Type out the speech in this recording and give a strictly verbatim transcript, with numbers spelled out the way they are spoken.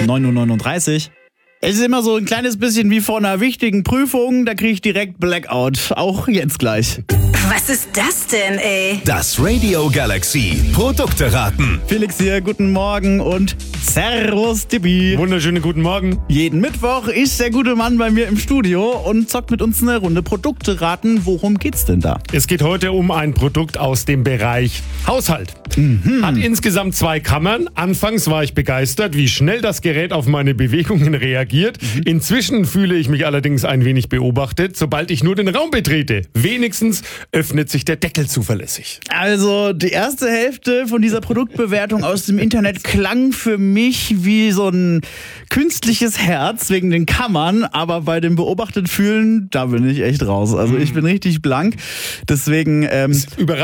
neun Uhr neununddreißig. Es ist immer so ein kleines bisschen wie vor einer wichtigen Prüfung, da kriege ich direkt Blackout. Auch jetzt gleich. Was ist das denn, ey? Das Radio Galaxy Produkte raten. Felix hier, guten Morgen und Servus, Tippi. Wunderschönen guten Morgen. Jeden Mittwoch ist der gute Mann bei mir im Studio und zockt mit uns eine Runde Produkte raten. Worum geht's denn da? Es geht heute um ein Produkt aus dem Bereich Haushalt. Mhm. Hat insgesamt zwei Kammern. Anfangs war ich begeistert, wie schnell das Gerät auf meine Bewegungen reagiert. Mhm. Inzwischen fühle ich mich allerdings ein wenig beobachtet, sobald ich nur den Raum betrete. Wenigstens öffnet sich der Deckel zuverlässig. Also die erste Hälfte von dieser Produktbewertung aus dem Internet klang für mich wie so ein künstliches Herz wegen den Kammern, aber bei dem beobachtet fühlen, da bin ich echt raus. Also ich bin richtig blank. Deswegen ähm,